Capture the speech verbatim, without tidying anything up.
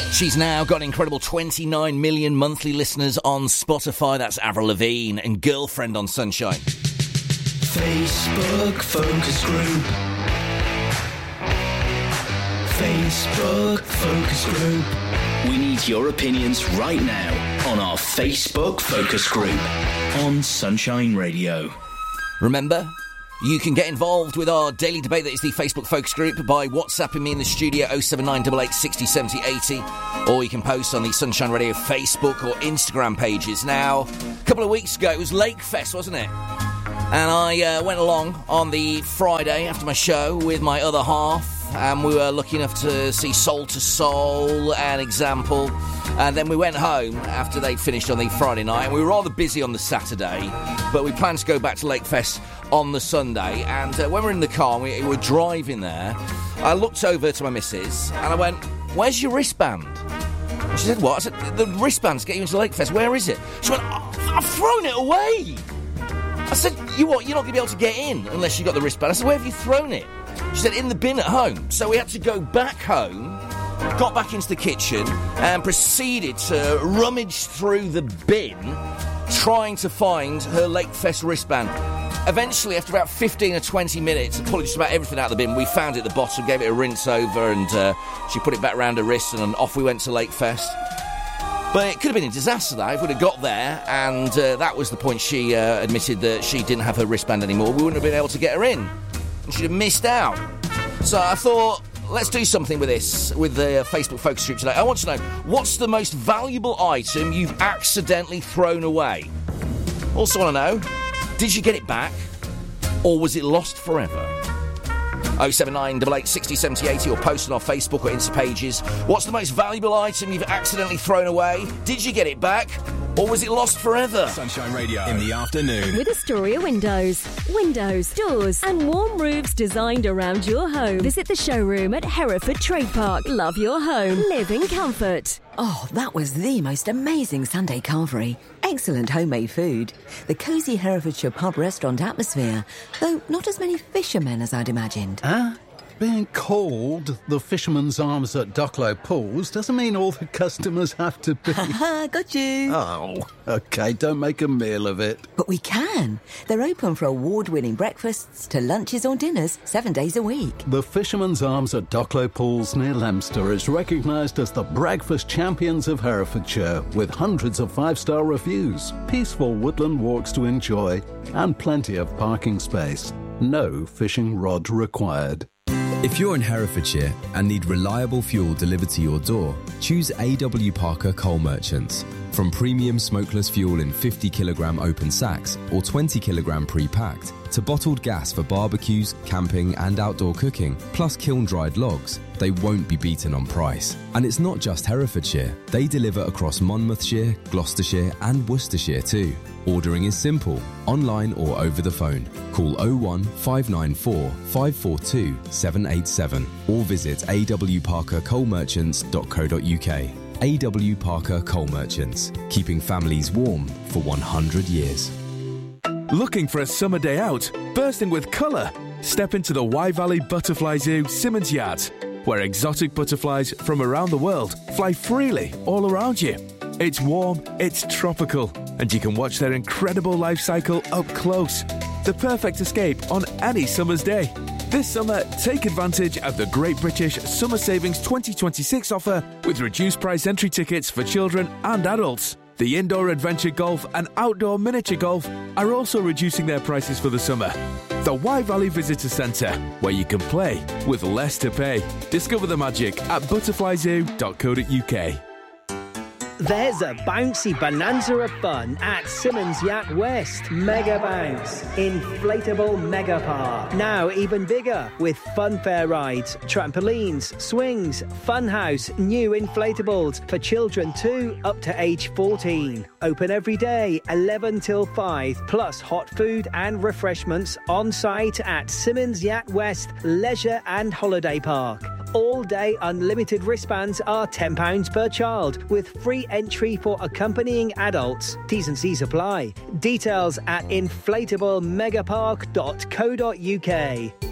She's now got an incredible twenty-nine million monthly listeners on Spotify. That's Avril Lavigne and Girlfriend on Sunshine. Facebook Focus Group. Facebook Focus Group. We need your opinions right now on our Facebook Focus Group on Sunshine Radio. Remember, you can get involved with our daily debate that is the Facebook Focus Group by WhatsApping me in the studio oh seven nine eight eight six oh seven oh eighty, or you can post on the Sunshine Radio Facebook or Instagram pages. Now, a couple of weeks ago, it was Lakefest, wasn't it? And I uh, went along on the Friday after my show with my other half, and we were lucky enough to see Soul to Soul and Example. And then we went home after they finished on the Friday night, and we were rather busy on the Saturday, but we planned to go back to Lakefest on the Sunday. And uh, when we were in the car and we were driving there, I looked over to my missus and I went, "Where's your wristband?" And she said, "What?" I said, "The wristbands get you into Lakefest. Where is it?" She went, "Oh, I've thrown it away." I said, "You what? You're not going to be able to get in unless you got the wristband." I said, "Where have you thrown it?" She said, "In the bin at home." So we had to go back home, got back into the kitchen and proceeded to rummage through the bin trying to find her Lakefest wristband. Eventually, after about fifteen or twenty minutes, pulling just about everything out of the bin, we found it at the bottom, gave it a rinse over, and uh, she put it back round her wrist, and off we went to Lakefest. But it could have been a disaster, though, if we'd have got there, and uh, that was the point she uh, admitted that she didn't have her wristband anymore. We wouldn't have been able to get her in, and she'd have missed out. So I thought, let's do something with this, with the Facebook Focus Group today. I want to know, what's the most valuable item you've accidentally thrown away? Also want to know, did you get it back, or was it lost forever? oh seven nine eight eight six oh seven oh eighty, or post on our Facebook or Insta pages. What's the most valuable item you've accidentally thrown away? Did you get it back, or was it lost forever? Sunshine Radio in the afternoon. With Astoria Windows. Windows, doors and warm roofs designed around your home. Visit the showroom at Hereford Trade Park. Love your home. Live in comfort. Oh, that was the most amazing Sunday carvery. Excellent homemade food. The cosy Herefordshire pub restaurant atmosphere, though not as many fishermen as I'd imagined. Huh? Being called the Fisherman's Arms at Docklow Pools doesn't mean all the customers have to be... Ha got you. Oh, OK, don't make a meal of it. But we can. They're open for award-winning breakfasts to lunches or dinners seven days a week. The Fisherman's Arms at Docklow Pools near Leominster is recognised as the breakfast champions of Herefordshire, with hundreds of five-star reviews, peaceful woodland walks to enjoy, and plenty of parking space. No fishing rod required. If you're in Herefordshire and need reliable fuel delivered to your door, choose A W Parker Coal Merchants. From premium smokeless fuel in fifty kilogram open sacks or twenty kilogram pre-packed, to bottled gas for barbecues, camping and outdoor cooking, plus kiln-dried logs, they won't be beaten on price. And it's not just Herefordshire. They deliver across Monmouthshire, Gloucestershire and Worcestershire too. Ordering is simple, online or over the phone. Call oh one five nine four five four two seven eight seven or visit a w parker coal merchants dot co dot u k. A W Parker Coal Merchants, keeping families warm for one hundred years. Looking for a summer day out, bursting with colour? Step into the Wye Valley Butterfly Zoo, Simmons Yard, where exotic butterflies from around the world fly freely all around you. It's warm, it's tropical, and you can watch their incredible life cycle up close. The perfect escape on any summer's day. This summer, take advantage of the Great British Summer Savings twenty twenty-six offer with reduced price entry tickets for children and adults. The indoor adventure golf and outdoor miniature golf are also reducing their prices for the summer. The Wye Valley Visitor Centre, where you can play with less to pay. Discover the magic at butterfly zoo dot co dot u k. There's a bouncy bonanza of fun at Simmons Yacht West. Mega Bounce, inflatable mega park. Now even bigger with funfair rides, trampolines, swings, funhouse, new inflatables for children too up to age fourteen. Open every day, eleven till five, plus hot food and refreshments on site at Simmons Yacht West Leisure and Holiday Park. All-day unlimited wristbands are ten pounds per child, with free entry for accompanying adults. T's and C's apply. Details at inflatable megapark dot co dot u k.